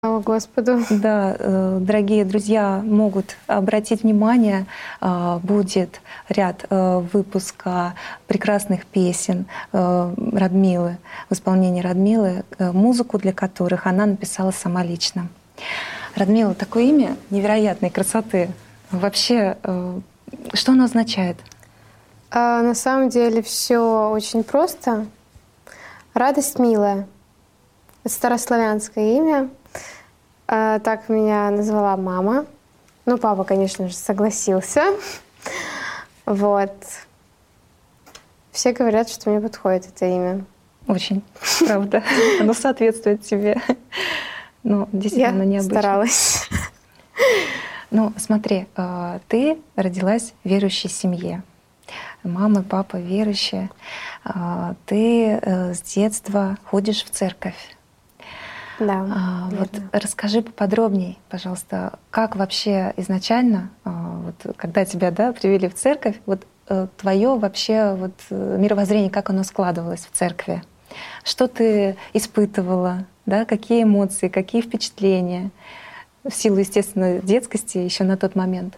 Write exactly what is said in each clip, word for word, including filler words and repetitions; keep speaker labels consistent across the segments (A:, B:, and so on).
A: Слава Господу.
B: Да, э, дорогие друзья могут обратить внимание, а, будет ряд э, выпуска прекрасных песен э, Радмилы, в исполнении Радмилы, э, музыку для которых она написала сама лично. Радмила, такое имя невероятной красоты. Вообще, э, что оно означает?
A: А, на самом деле все очень просто. Радость милая. Это старославянское имя. А, так меня назвала мама. Ну, папа, конечно же, согласился. Вот. Все говорят, что мне подходит это имя.
B: Очень, правда. Оно соответствует тебе. Ну, действительно, оно
A: Я
B: необычно.
A: старалась.
B: Ну, смотри, э, ты родилась в верующей семье. Мама и папа верующие. Э, Ты э, с детства ходишь в церковь.
A: Да,
B: А, Вот
A: верно.
B: расскажи поподробнее, пожалуйста, как вообще изначально, а, вот, когда тебя, да, привели в церковь, вот твое вообще вот э, мировоззрение, как оно складывалось в церкви? Что ты испытывала, да, какие эмоции, какие впечатления в силу, естественно, детскости еще на тот момент?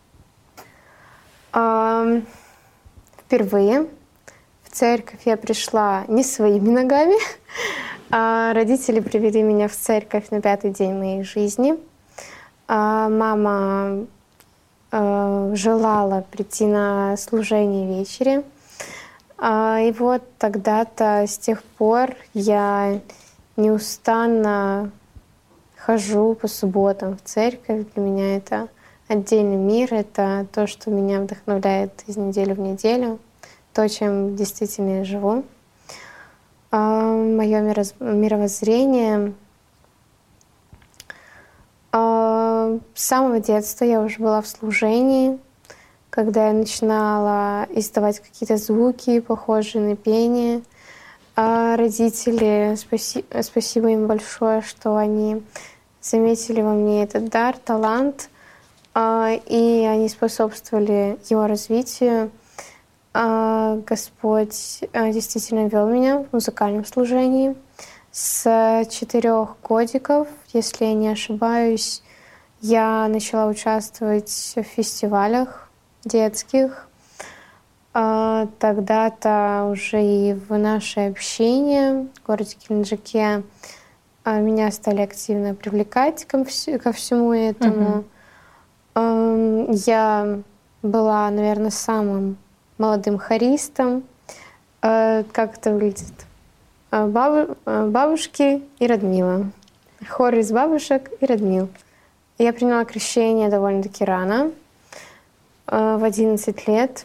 A: Ам, Впервые в церковь я пришла не своими ногами. А родители привели меня в церковь на пятый день моей жизни. А мама э, желала прийти на служение вечери. А, и вот тогда-то, с тех пор, я неустанно хожу по субботам в церковь. Для меня это отдельный мир, это то, что меня вдохновляет из недели в неделю, то, чем действительно я живу. Мое мировоззрение. А, С самого детства я уже была в служении, когда я начинала издавать какие-то звуки, похожие на пение. А родители, спаси- спасибо им большое, что они заметили во мне этот дар, талант, а, и они способствовали его развитию. А, Господь а, действительно вел меня в музыкальном служении. С четырех годиков, если я не ошибаюсь, я начала участвовать в фестивалях детских. А, Тогда-то уже и в наше общение в городе Геленджике а, меня стали активно привлекать ко, вс- ко всему этому. Ам, Я была, наверное, самым молодым хористом. Э, Как это выглядит? А, бабу- а, Бабушки и Радмила. Хор из бабушек и Радмил. Я приняла крещение довольно-таки рано, э, в одиннадцать лет.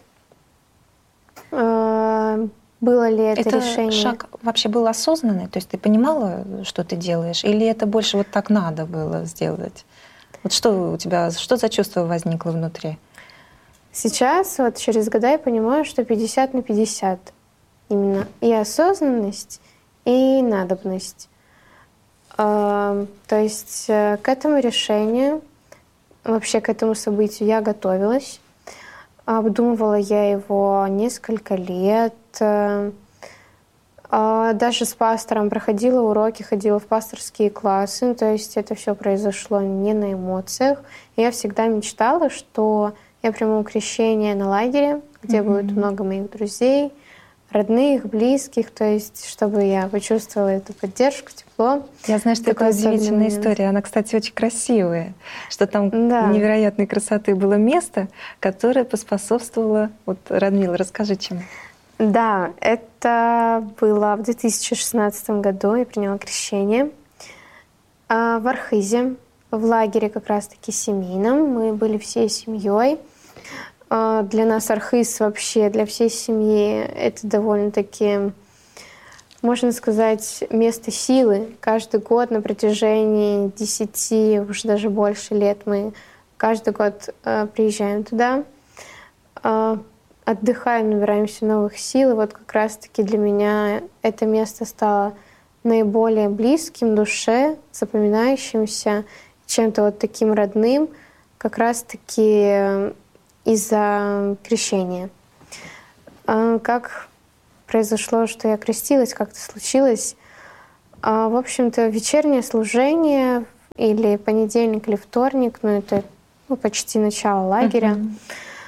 A: Э, Было ли это,
B: Это
A: решение?
B: шаг вообще был осознанный? То есть ты понимала, что ты делаешь? Или это больше вот так надо было сделать? Вот что у тебя, что за чувство возникло внутри?
A: Сейчас, вот через года, я понимаю, что пятьдесят на пятьдесят. Именно и осознанность, и надобность. Э, То есть э, к этому решению, вообще к этому событию я готовилась. Обдумывала я его несколько лет. э, а Даже с пастором проходила уроки, ходила в пасторские классы. Ну, то есть это все произошло не на эмоциях. И я всегда мечтала, что я приму крещение на лагере, где
B: Мгм.
A: будет много моих друзей, родных, близких. То есть чтобы я почувствовала эту поддержку, тепло.
B: Я знаю, что это
A: Такой особенный
B: удивительная
A: момент.
B: история. Она, кстати, очень красивая. Что там
A: Да.
B: невероятной красоты было место, которое поспособствовало... Вот, Радмила, расскажи, чем.
A: Да, это было в две тысячи шестнадцатом году. Я приняла крещение а, в Архизе, в лагере как раз-таки семейном. Мы были всей семьей. А, Для нас Архиз вообще, для всей семьи, это довольно-таки, можно сказать, место силы. Каждый год на протяжении десяти, уже даже больше лет мы каждый год а, приезжаем туда. А, Отдыхаем, набираемся новых сил. И вот как раз-таки для меня это место стало наиболее близким душе, запоминающимся, чем-то вот таким родным, как раз-таки из-за крещения. А Как произошло, что я крестилась, как это случилось? А, В общем-то, вечернее служение или понедельник, или вторник, ну это ну, почти начало лагеря,
B: Мгм.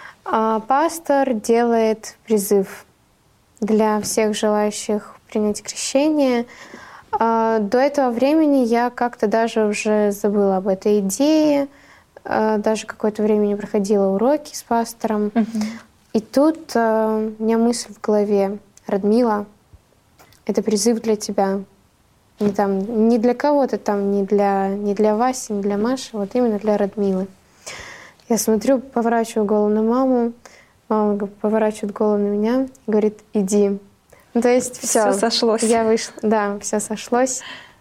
A: а пастор делает призыв для всех желающих принять крещение. А До этого времени я как-то даже уже забыла об этой идее, а, даже какое-то время не проходила уроки с пастором.
B: Мгм.
A: И тут а, у меня мысль в голове: Радмила, это призыв для тебя. Не, там, не для кого-то там, не для, не для Васи, не для Маши, вот именно для Радмилы. Я смотрю, поворачиваю голову на маму, мама г- поворачивает голову на меня и говорит: иди. Ну, то есть
B: Всё
A: все,
B: сошлось.
A: я вышла, да, все сошлось.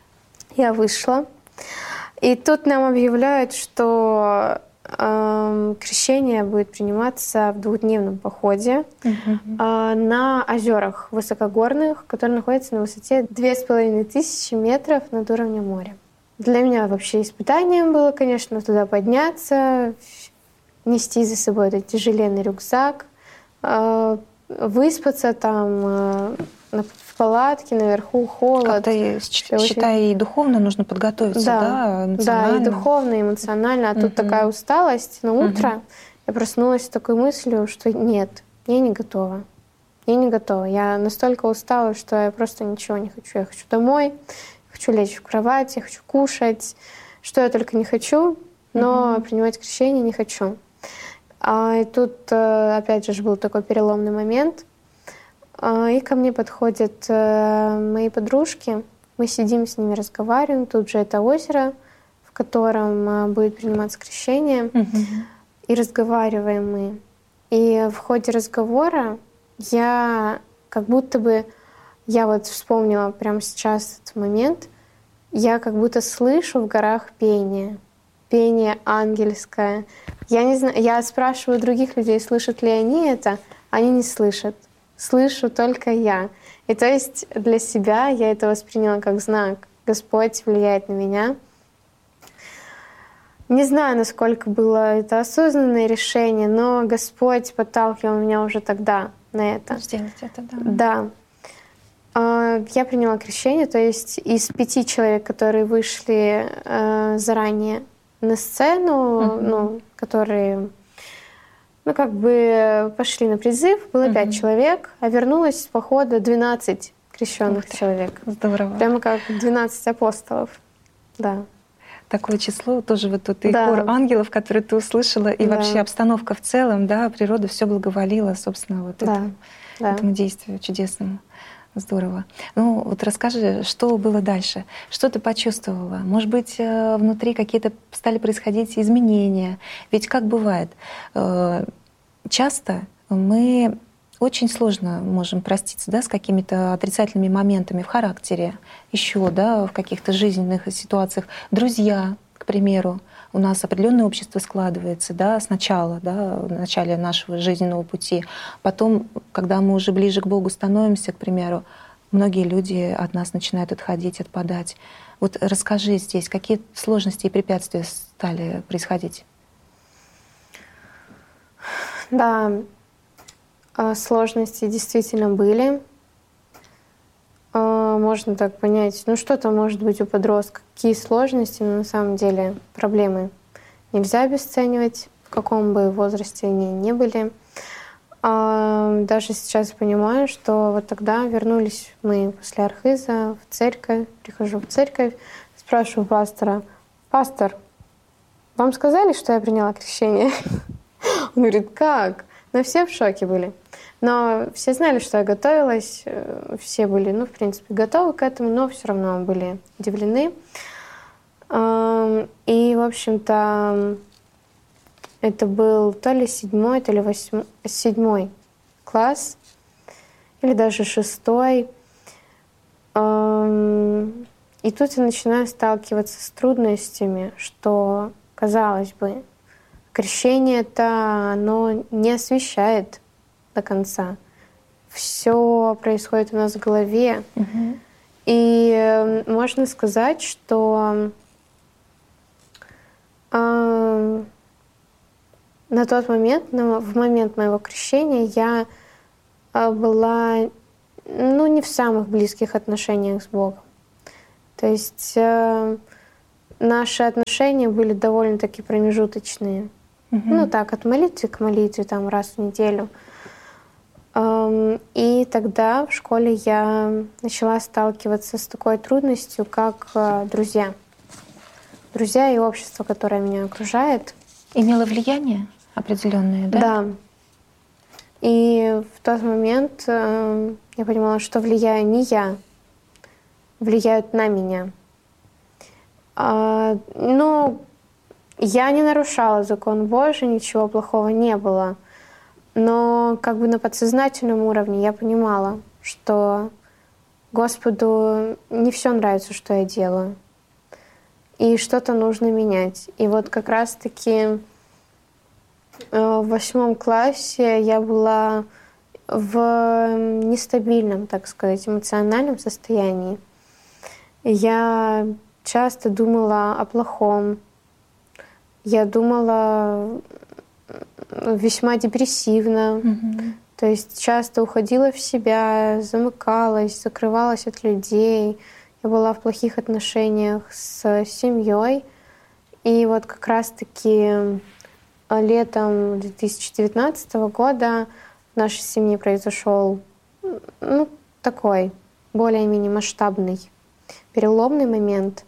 A: Я вышла. И тут нам объявляют, что эм, крещение будет приниматься в двухдневном походе
B: Мгм.
A: а, на озерах высокогорных, которые находятся на высоте две с половиной тысячи метров над уровнем моря. Для меня вообще испытанием было, конечно, туда подняться, нести за собой этот тяжеленный рюкзак, э, выспаться там э, на- в палатке, наверху холод.
B: Как-то, и счит-
A: Всё очень-
B: считай, и духовно нужно подготовиться,
A: Да,
B: да,
A: да, и
B: эмоционально.
A: духовно, и эмоционально. А тут
B: Мгм.
A: такая усталость. На
B: Мгм.
A: утро я проснулась с такой мыслью, что нет, я не готова. Я не готова. Я настолько устала, что я просто ничего не хочу. Я хочу домой, хочу лечь в кровать, я хочу кушать, что я только не хочу, но
B: Мгм.
A: принимать крещение не хочу. А, и тут, э, опять же, был такой переломный момент. А, и ко мне подходят э, мои подружки. Мы сидим с ними, разговариваем. Тут же это озеро, в котором э, будет приниматься крещение.
B: Мгм.
A: И разговариваем мы. И в ходе разговора я как будто бы, я вот вспомнила прямо сейчас этот момент, я как будто слышу в горах пение, пение ангельское. Я не знаю, я спрашиваю других людей, слышат ли они это, они не слышат. Слышу только я. И то есть для себя я это восприняла как знак. Господь влияет на меня. Не знаю, насколько было это осознанное решение, но Господь подталкивал меня уже тогда на это.
B: Сделать это, да.
A: Да. А, Я приняла крещение, то есть из пяти человек, которые вышли э, заранее на сцену,
B: Мгм.
A: ну, которые, ну, как бы пошли на призыв, было пять
B: Мгм.
A: человек, а вернулось с похода двенадцать
B: Ух
A: крещенных
B: ты.
A: человек.
B: Здорово.
A: Прямо как двенадцать апостолов. Да.
B: Такое число, тоже вот тут и
A: Да.
B: хор ангелов, который ты услышала, и
A: Да.
B: вообще обстановка в целом, да, природа все благоволила, собственно, вот
A: Да.
B: этому,
A: Да.
B: этому действию чудесному. Здорово. Ну вот расскажи, что было дальше? Что ты почувствовала? Может быть, э, внутри какие-то стали происходить изменения? Ведь как бывает, э, часто мы очень сложно можем проститься, да, с какими-то отрицательными моментами в характере, еще, да, в каких-то жизненных ситуациях. Друзья, к примеру, у нас определенное общество складывается, да, сначала, да, в начале нашего жизненного пути. Потом, когда мы уже ближе к Богу становимся, к примеру, многие люди от нас начинают отходить, отпадать. Вот расскажи здесь, какие сложности и препятствия стали происходить?
A: Да, а, сложности действительно были. А, Можно так понять, ну что там может быть у подростка, какие сложности, но на самом деле проблемы нельзя обесценивать, в каком бы возрасте они ни были. А, Даже сейчас понимаю, что вот тогда вернулись мы после Архиза в церковь, прихожу в церковь, спрашиваю пастора: «Пастор, вам сказали, что я приняла крещение?» Он говорит: «Как?» Но все в шоке были. Но все знали, что я готовилась, э, все были, ну, в принципе, готовы к этому, но все равно были удивлены. Ам, И, в общем-то, это был то ли седьмой, то ли восьмой, седьмой класс, или даже шестой. Ам, И тут я начинаю сталкиваться с трудностями, что, казалось бы, крещение-то оно не освещает до конца. Все происходит у нас в голове.
B: Мгм.
A: И э, можно сказать, что э, на тот момент, на- в момент моего крещения, я э, была, ну, не в самых близких отношениях с Богом. То есть э, наши отношения были довольно-таки промежуточные.
B: Мгм.
A: Ну так, от молитвы к молитве, там раз в неделю. Ам, И тогда в школе я начала сталкиваться с такой трудностью, как э, друзья. Друзья и общество, которое меня окружает.
B: Имело влияние определенное, да?
A: Да. И в тот момент э, я понимала, что влияю не я, влияют на меня. А, ну, я не нарушала закон Божий, ничего плохого не было. Но как бы на подсознательном уровне я понимала, что Господу не все нравится, что я делаю. И что-то нужно менять. И вот как раз-таки э, в восьмом классе я была в нестабильном, так сказать, эмоциональном состоянии. Я часто думала о плохом. Я думала весьма депрессивно.
B: Мгм.
A: То есть часто уходила в себя, замыкалась, закрывалась от людей. Я была в плохих отношениях с семьей. И вот как раз-таки летом две тысячи девятнадцатого года в нашей семье произошел ну, такой более-менее масштабный переломный момент.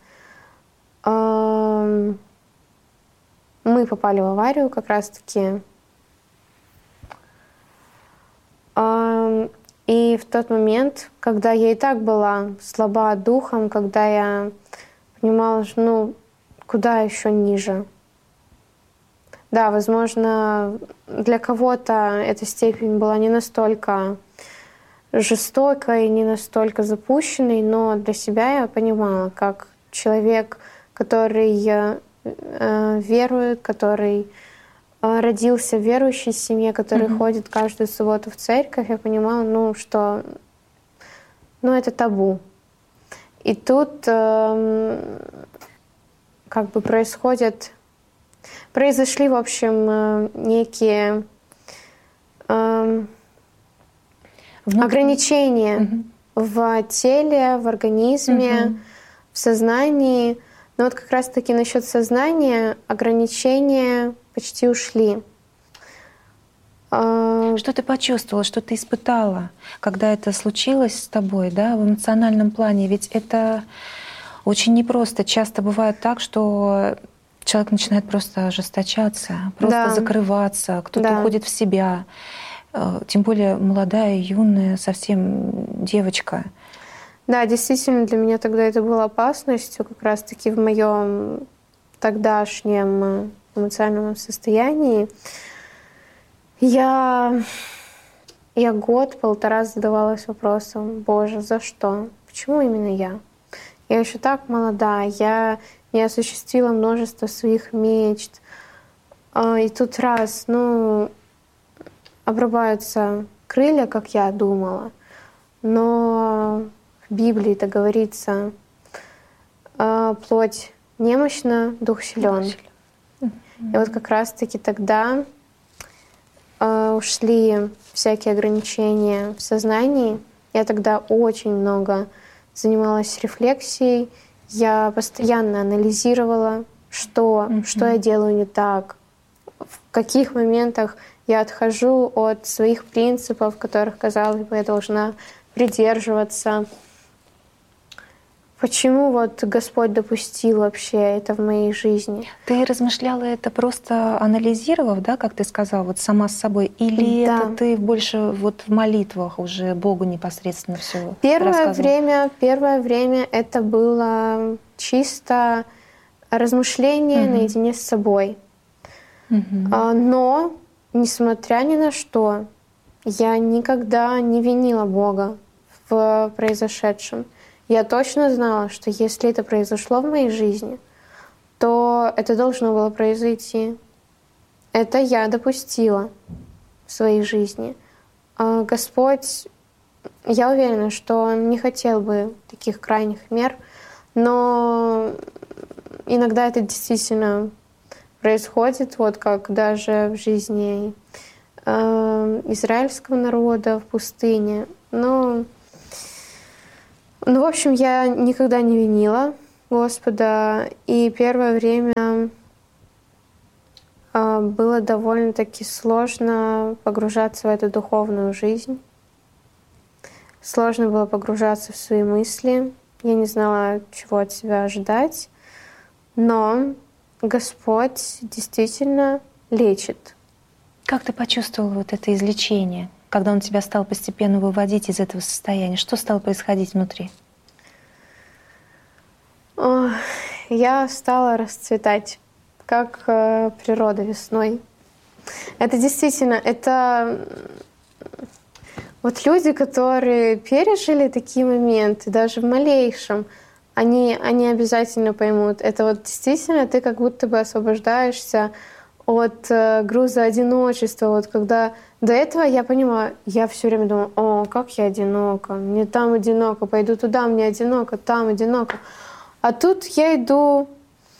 A: Ам, Мы попали в аварию как раз-таки. Ам, И в тот момент, когда я и так была слаба духом, когда я понимала, что ну, куда еще ниже. Да, возможно, для кого-то эта степень была не настолько жестокой, не настолько запущенной, но для себя я понимала, как человек, который э, э, верует, который э, родился в верующей семье, который
B: Мгм.
A: ходит каждую субботу в церковь, я понимала, ну, что ну, это табу. И тут эм, как бы происходят, произошли, в общем, э, некие эм,
B: Внутренне-
A: ограничения
B: Мгм.
A: в теле, в организме,
B: Мгм.
A: в сознании. Но вот как раз-таки насчет сознания ограничения почти ушли. А,
B: Что ты почувствовала, что ты испытала, когда это случилось с тобой, да, в эмоциональном плане? Ведь это очень непросто. Часто бывает так, что человек начинает просто ожесточаться, просто
A: Да.
B: закрываться, кто-то
A: Да.
B: уходит в себя. Э, Тем более молодая, юная, совсем девочка.
A: Да, действительно, для меня тогда это было опасностью, как раз-таки в моем тогдашнем э, эмоциональном состоянии. Я, я год-полтора задавалась вопросом: Боже, за что? Почему именно я? Я еще так молода, я не осуществила множество своих мечт. А, И тут раз, ну, обрубаются крылья, как я думала, но в Библии-то говорится: а, плоть немощна, дух силен. И вот как раз-таки тогда а, ушли всякие ограничения в сознании. Я тогда очень много занималась рефлексией. Я постоянно анализировала, что,
B: Мгм.
A: что я делаю не так, в каких моментах я отхожу от своих принципов, которых, казалось бы, я должна придерживаться. Почему вот Господь допустил вообще это в моей жизни?
B: Ты размышляла это просто анализировав, да, как ты сказала, вот сама с собой, или
A: Да.
B: это ты больше вот в молитвах уже Богу непосредственно все
A: Первое
B: рассказывала?
A: время, первое время это было чисто размышление
B: Мгм.
A: наедине с собой.
B: Мгм.
A: А, Но, несмотря ни на что, я никогда не винила Бога в произошедшем. Я точно знала, что если это произошло в моей жизни, то это должно было произойти. Это я допустила в своей жизни. А Господь, я уверена, что Он не хотел бы таких крайних мер, но иногда это действительно происходит, вот как даже в жизни э, израильского народа в пустыне. Но, ну, в общем, я никогда не винила Господа. И первое время а, было довольно-таки сложно погружаться в эту духовную жизнь. Сложно было погружаться в свои мысли. Я не знала, чего от себя ожидать. Но Господь действительно лечит.
B: Как ты почувствовала вот это излечение, когда Он тебя стал постепенно выводить из этого состояния? Что стало происходить внутри?
A: О, я стала расцветать, как э, природа весной. Это действительно, это вот люди, которые пережили такие моменты, даже в малейшем, они, они обязательно поймут. Это вот действительно ты как будто бы освобождаешься от э, груза одиночества. Вот когда до этого я понимаю, я все время думаю, о, как я одинока, мне там одиноко, пойду туда, мне одиноко, там одиноко. А тут я иду,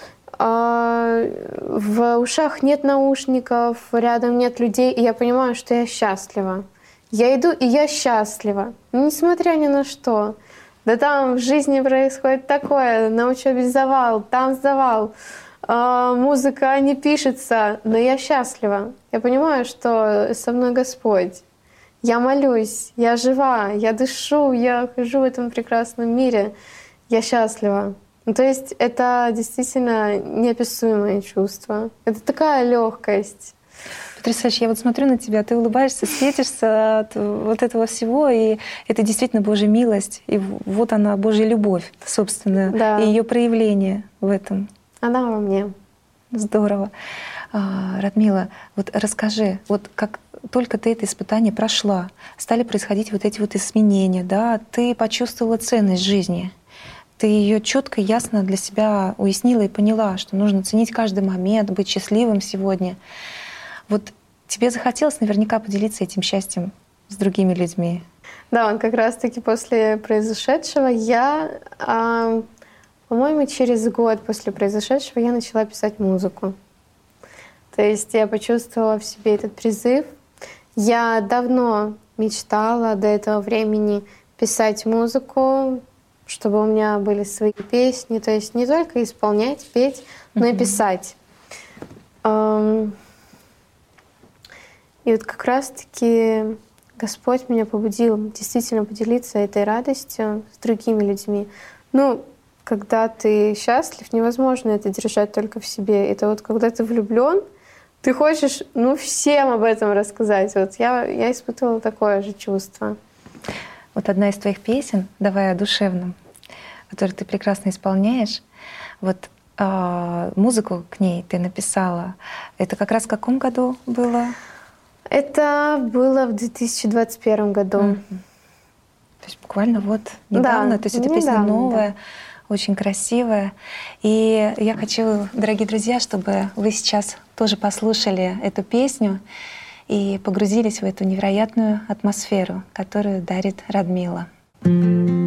A: э, в ушах нет наушников, рядом нет людей, и я понимаю, что я счастлива. Я иду, и я счастлива, несмотря ни на что. Да там в жизни происходит такое, на учебе завал, там завал, э, музыка не пишется, но я счастлива. Я понимаю, что со мной Господь. Я молюсь, я жива, я дышу, я хожу в этом прекрасном мире. Я счастлива. Ну, то есть это действительно неописуемое чувство. Это такая легкость.
B: Потрясающе. Я вот смотрю на тебя, ты улыбаешься, светишься от вот этого всего, и это действительно Божья милость. И вот она, Божья любовь, собственно,
A: Да.
B: и ее проявление в этом.
A: Она во мне.
B: Здорово. А, Радмила, вот расскажи, вот как только ты это испытание прошла, стали происходить вот эти вот изменения, да, ты почувствовала ценность жизни. Ты ее четко, ясно для себя уяснила и поняла, что нужно ценить каждый момент, быть счастливым сегодня. Вот тебе захотелось наверняка поделиться этим счастьем с другими людьми.
A: Да, он как раз-таки после произошедшего я, а, по-моему, через год после произошедшего я начала писать музыку. То есть я почувствовала в себе этот призыв. Я давно мечтала до этого времени писать музыку, чтобы у меня были свои песни. То есть не только исполнять, петь, но и писать. И вот как раз-таки Господь меня побудил действительно поделиться этой радостью с другими людьми. Ну, когда ты счастлив, невозможно это держать только в себе. Это вот когда ты влюблен, ты хочешь, ну, всем об этом рассказать. Вот я, я испытывала такое же чувство.
B: Вот одна из твоих песен «Давай о душевном», которую ты прекрасно исполняешь, вот а, музыку к ней ты написала. Это как раз в каком году было?
A: Это было в две тысячи двадцать первом году.
B: Mm-hmm. То есть буквально вот недавно.
A: Да,
B: То есть эта
A: недавно,
B: песня новая,
A: да.
B: очень красивая. И я хочу, дорогие друзья, чтобы вы сейчас тоже послушали эту песню и погрузились в эту невероятную атмосферу, которую дарит Радмила.